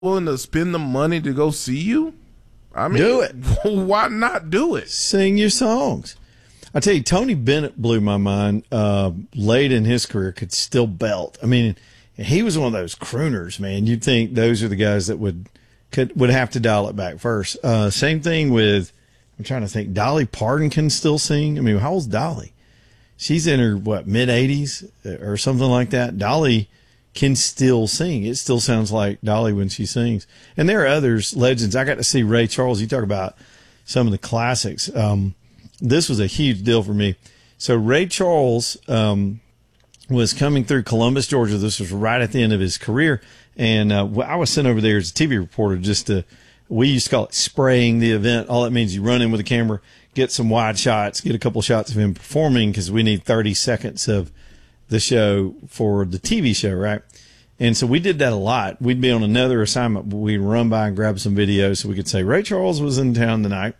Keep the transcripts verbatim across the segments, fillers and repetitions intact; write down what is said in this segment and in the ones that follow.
willing to spend the money to go see you? I mean, do it. Why not do it? Sing your songs. I tell you, Tony Bennett blew my mind. Uh, late in his career, could still belt. I mean, he was one of those crooners, man. You'd think those are the guys that would could would have to dial it back first. Uh, same thing with, I'm trying to think, Dolly Parton can still sing. I mean, how old's Dolly? She's in her, what, mid eighties or something like that. Dolly can still sing. It still sounds like Dolly when she sings. And there are others, legends. I got to see Ray Charles. You talk about some of the classics. Um, this was a huge deal for me. So Ray Charles um, was coming through Columbus, Georgia. This was right at the end of his career. And uh, I was sent over there as a T V reporter just to, we used to call it spraying the event. All that means you run in with a camera, get some wide shots, get a couple shots of him performing because we need thirty seconds of the show for the T V show, right? And so we did that a lot. We'd be on another assignment, but we'd run by and grab some videos so we could say, Ray Charles was in town tonight.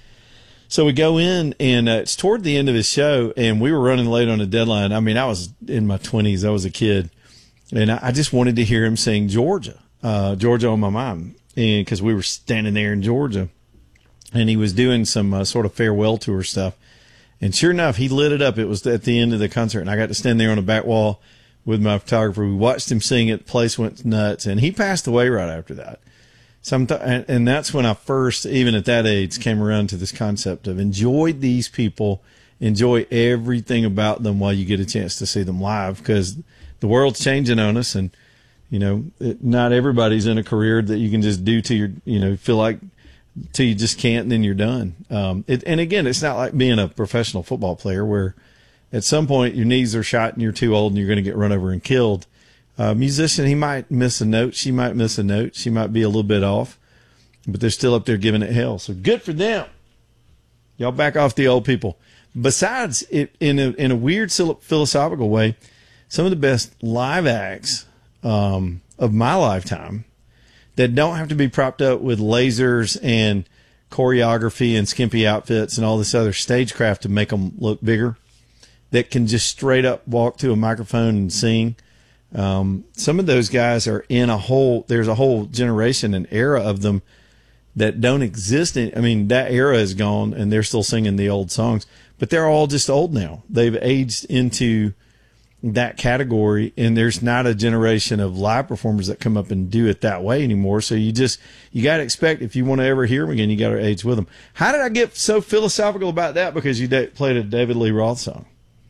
So we go in, and uh, it's toward the end of his show, and we were running late on a deadline. I mean, I was in my twenties. I was a kid, and I, I just wanted to hear him sing Georgia, uh, Georgia on My Mind, because we were standing there in Georgia, and he was doing some uh, sort of farewell tour stuff. And sure enough, he lit it up. It was at the end of the concert, and I got to stand there on the back wall with my photographer. We watched him sing it. The place went nuts, and he passed away right after that. Somet- and, and that's when I first, even at that age, came around to this concept of enjoy these people, enjoy everything about them while you get a chance to see them live, because the world's changing on us, and you know, it, not everybody's in a career that you can just do till you're, you know, feel like till you just can't, and then you're done. Um, it, and again, it's not like being a professional football player where at some point your knees are shot and you're too old and you're going to get run over and killed. A musician, he might miss a note. She might miss a note. She might be a little bit off, but they're still up there giving it hell. So good for them. Y'all back off the old people. Besides, it, in a, in a weird philosophical way, some of the best live acts um, of my lifetime that don't have to be propped up with lasers and choreography and skimpy outfits and all this other stagecraft to make them look bigger, that can just straight up walk to a microphone and sing. Um, some of those guys are in a whole, there's a whole generation and era of them that don't exist. In, I mean, that era is gone and they're still singing the old songs, but they're all just old now. They've aged into that category, and there's not a generation of live performers that come up and do it that way anymore. So you just, you got to expect, if you want to ever hear them again, you got to age with them. How did I get so philosophical about that? Because you da- played a David Lee Roth song.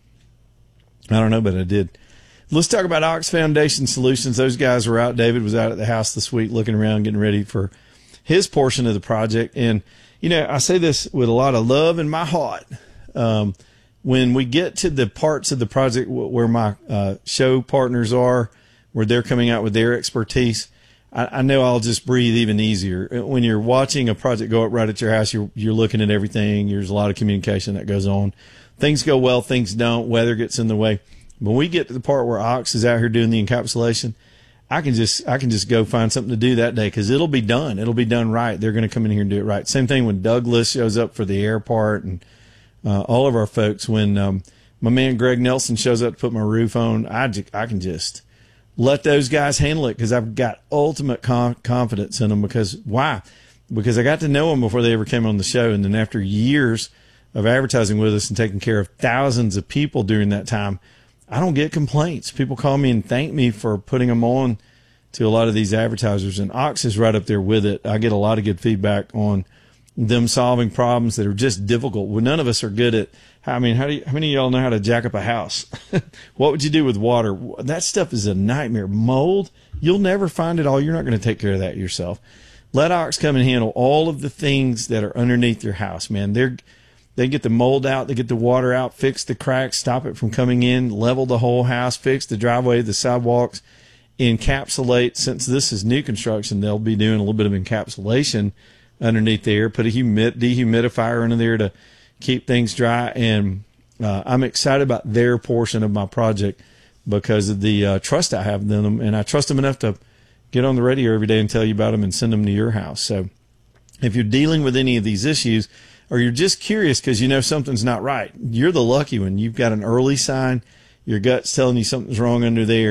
I don't know, but I did. Let's talk about Ox Foundation Solutions. Those guys were out. David was out at the house this week looking around, getting ready for his portion of the project. And, you know, I say this with a lot of love in my heart. Um, when we get to the parts of the project where my uh, show partners are, where they're coming out with their expertise, I, I know I'll just breathe even easier. When you're watching a project go up right at your house, you're, you're looking at everything. There's a lot of communication that goes on. Things go well, things don't. Weather gets in the way. When we get to the part where Ox is out here doing the encapsulation, I can just I can just go find something to do that day because it'll be done. It'll be done right. They're going to come in here and do it right. Same thing when Douglas shows up for the air part, and uh, all of our folks. When um, my man Greg Nelson shows up to put my roof on, I, ju- I can just let those guys handle it because I've got ultimate con- confidence in them. Because why? Because I got to know them before they ever came on the show, and then after years of advertising with us and taking care of thousands of people during that time, I don't get complaints. People call me and thank me for putting them on to a lot of these advertisers, and Ox is right up there with it. I get a lot of good feedback on them solving problems that are just difficult. Well, none of us are good at, I mean, how do you, how many of y'all know how to jack up a house? What would you do with water? That stuff is a nightmare. Mold, you'll never find it all. You're not going to take care of that yourself. Let Ox come and handle all of the things that are underneath your house, man. They're, They get the mold out, they get the water out, fix the cracks, stop it from coming in, level the whole house, fix the driveway, the sidewalks, encapsulate. Since this is new construction, they'll be doing a little bit of encapsulation underneath there, put a humid, dehumidifier under there to keep things dry. And uh, I'm excited about their portion of my project because of the uh, trust I have in them. And I trust them enough to get on the radio every day and tell you about them and send them to your house. So if you're dealing with any of these issues, or you're just curious because you know something's not right, you're the lucky one. You've got an early sign. Your gut's telling you something's wrong under there.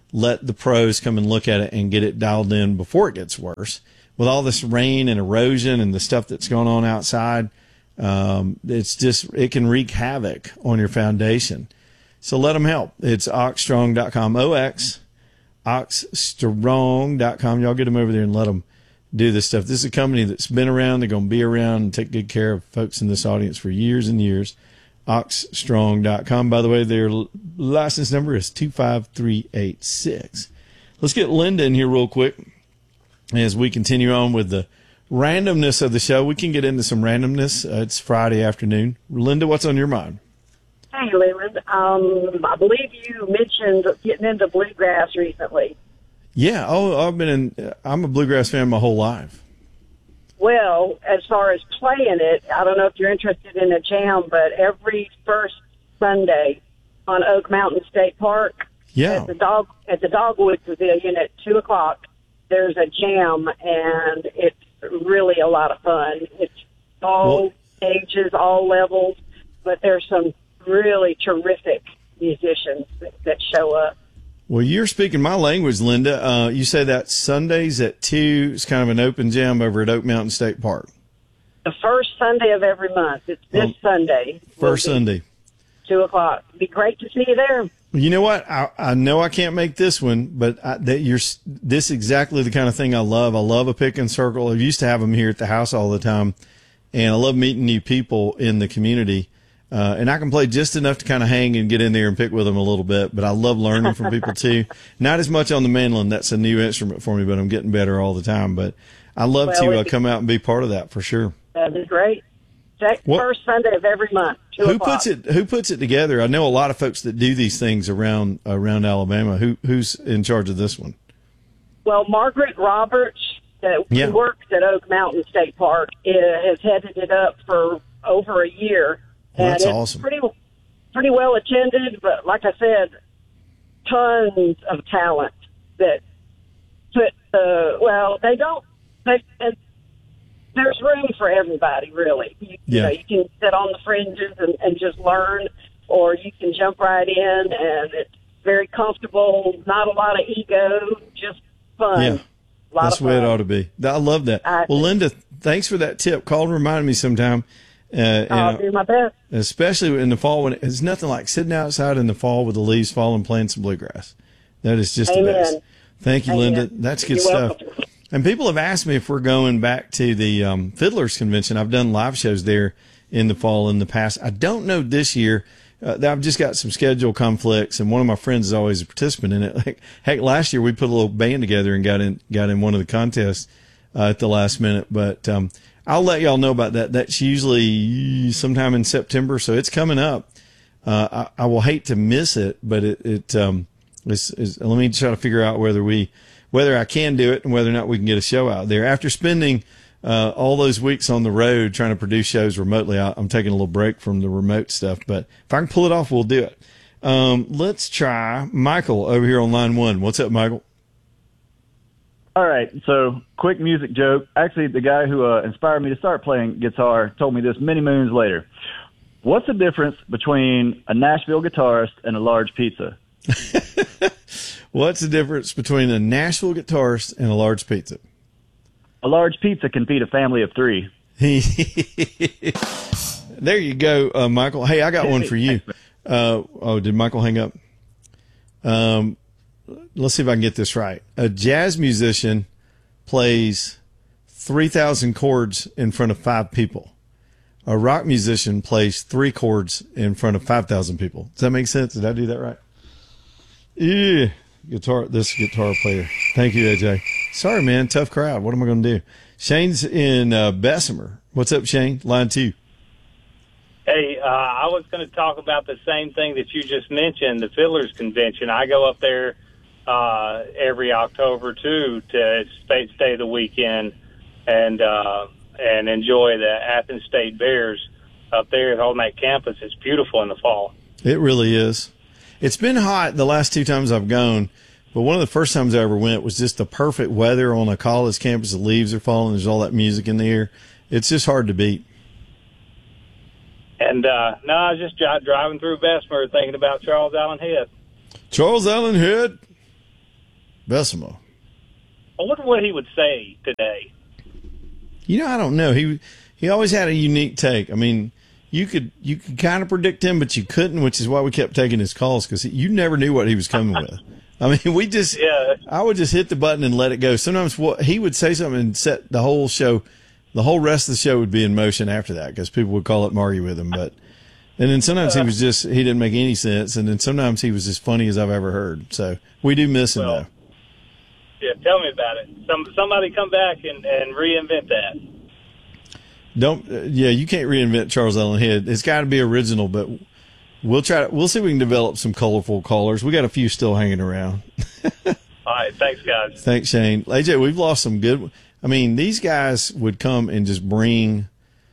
let the pros come and look at it and get it dialed in before it gets worse. With all this rain and erosion and the stuff that's going on outside, um, it's just, it can wreak havoc on your foundation. So let them help. It's ox strong dot com, O X, ox strong dot com. Y'all get them over there and let them do this stuff. This is a company that's been around. They're going to be around and take good care of folks in this audience for years and years. ox strong dot com. By the way, their license number is two five three eight six. Let's get Linda in here real quick as we continue on with the randomness of the show. We can get into some randomness. Uh, it's Friday afternoon. Linda, what's on your mind? Hey, Leland. Um, I believe you mentioned getting into bluegrass recently. Yeah. Oh, I've been in, I'm a bluegrass fan my whole life. Well, as far as playing it, I don't know if you're interested in a jam, but every first Sunday on Oak Mountain State Park, yeah, at the dog at the Dogwood Pavilion at two o'clock, there's a jam, and it's really a lot of fun. It's all well, ages, all levels, but there's some really terrific musicians that, that show up. Well, you're speaking my language, Linda. Uh, you say that Sundays at two is kind of an open jam over at Oak Mountain State Park. The first Sunday of every month. It's this um, Sunday. First Sunday. Two o'clock. It'd be great to see you there. You know what? I, I know I can't make this one, but I, that you're this is exactly the kind of thing I love. I love a pick and circle. I used to have them here at the house all the time, and I love meeting new people in the community. Uh, and I can play just enough to kind of hang and get in there and pick with them a little bit, but I love learning from people too. Not as much on the mandolin. That's a new instrument for me, but I'm getting better all the time. But I love well, to uh, come out and be part of that for sure. That'd be great. What, first Sunday of every month. Who o'clock. puts it? Who puts it together? I know a lot of folks that do these things around around Alabama. Who who's in charge of this one? Well, Margaret Roberts, that yeah. works at Oak Mountain State Park, has headed it up for over a year. Well, that's and it's awesome. Pretty, pretty well attended, but like I said, tons of talent that put. Uh, well, they don't. They, uh, there's room for everybody, really. You, yeah. you know, you can sit on the fringes and, and just learn, or you can jump right in, and it's very comfortable. Not a lot of ego, just fun. Yeah, that's the way it ought to be. I love that. I, well, Linda, thanks for that tip. Call and remind me sometime. Uh, I'll and, do my best. Especially in the fall, when it's nothing like sitting outside in the fall with the leaves falling, playing some bluegrass. That is just Amen. the best. Thank you, Amen. Linda. That's good You're stuff. welcome. And people have asked me if we're going back to the um, Fiddlers Convention. I've done live shows there in the fall in the past. I don't know this year. Uh, I've just got some schedule conflicts, and one of my friends is always a participant in it. Like, heck, last year we put a little band together and got in got in one of the contests uh, at the last minute. But um, I'll let y'all know about that. That's usually sometime in September, so it's coming up. Uh, I, I will hate to miss it, but it, it um, is, is, let me try to figure out whether we, whether I can do it and whether or not we can get a show out there. After spending uh, all those weeks on the road trying to produce shows remotely, I, I'm taking a little break from the remote stuff. But if I can pull it off, we'll do it. Um, let's try Michael over here on line one. What's up, Michael? All right, so quick music joke. Actually, the guy who uh, inspired me to start playing guitar told me this many moons later. What's the difference between a Nashville guitarist and a large pizza? What's the difference between a Nashville guitarist and a large pizza? A large pizza can feed a family of three. There you go, uh, Michael. Hey, I got one for you. Uh, oh, did Michael hang up? Um, let's see if I can get this right. A jazz musician plays three thousand chords in front of five people. A rock musician plays three chords in front of five thousand people. Does that make sense? Did I do that right? Yeah. Guitar, this guitar player. Thank you, A J. Sorry, man. Tough crowd. What am I going to do? Shane's in uh, Bessemer. What's up, Shane? Line two. Hey, uh, I was going to talk about the same thing that you just mentioned, the Fiddlers Convention. I go up there uh, every October, too, to stay, stay the weekend and uh, and enjoy the Athens State Bears up there on that campus. It's beautiful in the fall. It really is. It's been hot the last two times I've gone, but one of the first times I ever went was just the perfect weather on a college campus. The leaves are falling. There's all that music in the air. It's just hard to beat. And, uh, no, I was just driving through Bessemer thinking about Charles Allen Head. Charles Allen Head. Bessemer. I wonder what he would say today. You know, I don't know. He he always had a unique take. I mean, you could you could kind of predict him, but you couldn't, which is why we kept taking his calls, because you never knew what he was coming with. I mean, we just yeah. I would just hit the button and let it go. Sometimes what he would say something and set the whole show, the whole rest of the show would be in motion after that, because people would call it Margie with him. But and then sometimes he was just he didn't make any sense, and then sometimes he was as funny as I've ever heard. So we do miss him well, though. Yeah, tell me about it. Some somebody come back and, and reinvent that. Don't uh, yeah, you can't reinvent Charles Allen Head. It's got to be original, but we'll try. To, we'll see if we can develop some colorful callers. We got a few still hanging around. All right, thanks, guys. Thanks, Shane. A J, we've lost some good. I mean, these guys would come and just bring.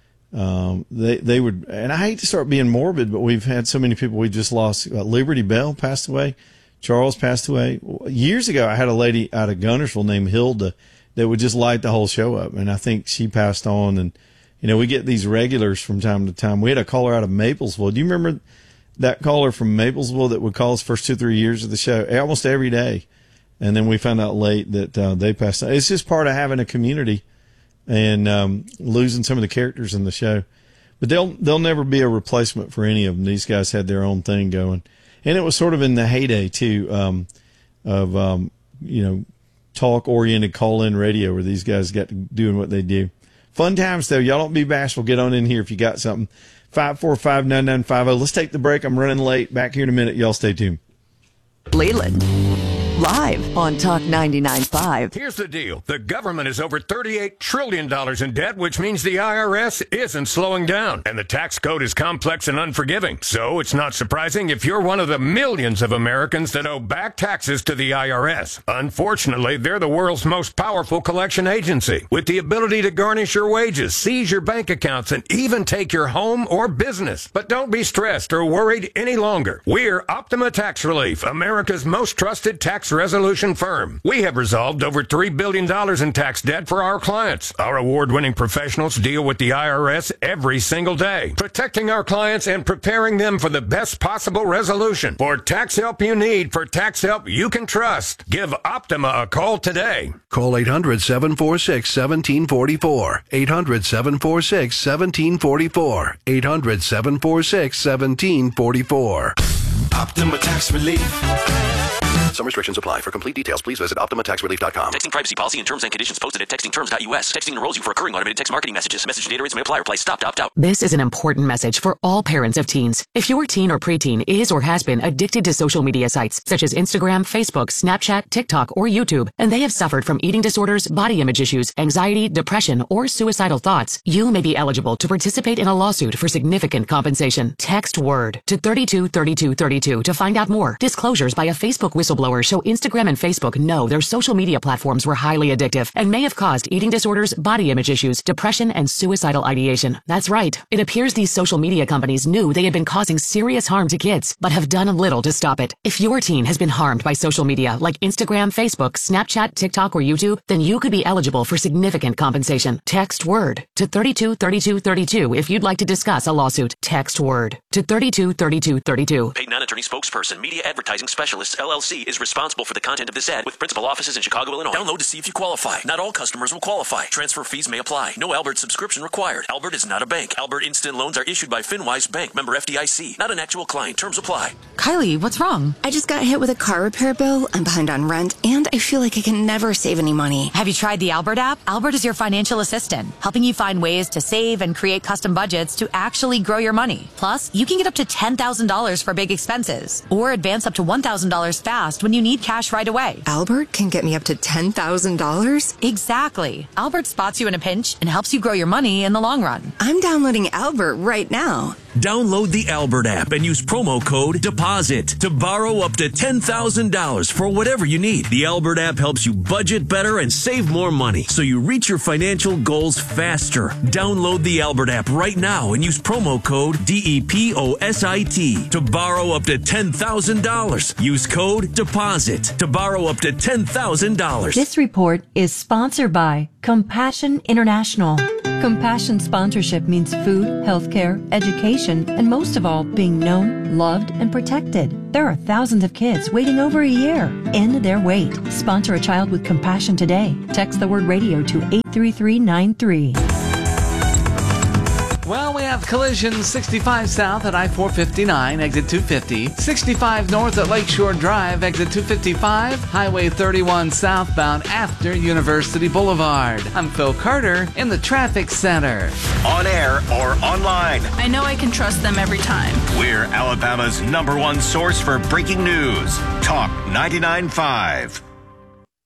Um, they they would, and I hate to start being morbid, but we've had so many people we just lost. Uh, Liberty Bell passed away. Charles passed away years ago. I had a lady out of Gunnersville named Hilda that would just light the whole show up, and I think she passed on. And you know, we get these regulars from time to time. We had a caller out of Maplesville. Do you remember that caller from Maplesville that would call us first two, three years of the show almost every day? And then we found out late that uh, they passed on. It's just part of having a community and um, losing some of the characters in the show. But they'll they'll never be a replacement for any of them. These guys had their own thing going. And it was sort of in the heyday, too, um, of, um, you know, talk-oriented call-in radio where these guys got to doing what they do. Fun times, though. Y'all don't be bashful. Get on in here if you got something. five four five, nine nine five zero. Let's take the break. I'm running late. Back here in a minute. Y'all stay tuned. Leland. Live on Talk ninety-nine point five. Here's the deal. The government is over thirty-eight trillion dollars in debt, which means the I R S isn't slowing down. And the tax code is complex and unforgiving. So it's not surprising if you're one of the millions of Americans that owe back taxes to the I R S. Unfortunately, they're the world's most powerful collection agency, with the ability to garnish your wages, seize your bank accounts, and even take your home or business. But don't be stressed or worried any longer. We're Optima Tax Relief, America's most trusted tax resolution firm. We have resolved over three billion dollars in tax debt for our clients. Our award-winning professionals deal with the I R S every single day, protecting our clients and preparing them for the best possible resolution. For tax help you need, for tax help you can trust, give Optima a call today. Call eight hundred, seven four six, one seven four four. eight hundred, seven four six, one seven four four. eight hundred, seven four six, one seven four four. Optima Tax Relief. Some restrictions apply. For complete details, please visit Optima Tax Relief dot com. Texting privacy policy and terms and conditions posted at texting terms dot U S. Texting enrolls you for recurring automated text marketing messages. Message data rates may apply. Reply stop to opt out. This is an important message for all parents of teens. If your teen or preteen is or has been addicted to social media sites such as Instagram, Facebook, Snapchat, TikTok, or YouTube, and they have suffered from eating disorders, body image issues, anxiety, depression, or suicidal thoughts, you may be eligible to participate in a lawsuit for significant compensation. Text WORD to thirty-two thirty-two thirty-two to find out more. Disclosures by a Facebook whistleblower show Instagram and Facebook know their social media platforms were highly addictive and may have caused eating disorders, body image issues, depression, and suicidal ideation. That's right. It appears these social media companies knew they had been causing serious harm to kids, but have done little to stop it. If your teen has been harmed by social media like Instagram, Facebook, Snapchat, TikTok, or YouTube, then you could be eligible for significant compensation. Text WORD to thirty-two thirty-two thirty-two if you'd like to discuss a lawsuit. Text WORD to thirty-two thirty-two thirty-two. Paid non-attorney spokesperson, Media Advertising Specialists, L L C, is responsible for the content of this ad with principal offices in Chicago, Illinois. Download to see if you qualify. Not all customers will qualify. Transfer fees may apply. No Albert subscription required. Albert is not a bank. Albert Instant Loans are issued by FinWise Bank, member F D I C. Not an actual client. Terms apply. Kylie, what's wrong? I just got hit with a car repair bill. I'm behind on rent, and I feel like I can never save any money. Have you tried the Albert app? Albert is your financial assistant, helping you find ways to save and create custom budgets to actually grow your money. Plus, you can get up to ten thousand dollars for big expenses, or advance up to one thousand dollars fast when you need cash right away. Albert can get me up to ten thousand dollars? Exactly. Albert spots you in a pinch and helps you grow your money in the long run. I'm downloading Albert right now. Download the Albert app and use promo code DEPOSIT to borrow up to ten thousand dollars for whatever you need. The Albert app helps you budget better and save more money so you reach your financial goals faster. Download the Albert app right now and use promo code D E P O S I T to borrow up to ten thousand dollars. Use code DEPOSIT to borrow up to ten thousand dollars. This report is sponsored by Compassion International. Compassion sponsorship means food, healthcare, education, and most of all, being known, loved, and protected. There are thousands of kids waiting over a year. End their wait. Sponsor a child with compassion today. Text the word radio to eight three three nine three. Well, we have collision sixty-five south at I four fifty-nine, exit two fifty. sixty-five north at Lakeshore Drive, exit two fifty-five. Highway thirty-one southbound after University Boulevard. I'm Phil Carter in the Traffic Center. On air or online. I know I can trust them every time. We're Alabama's number one source for breaking news. Talk ninety-nine point five.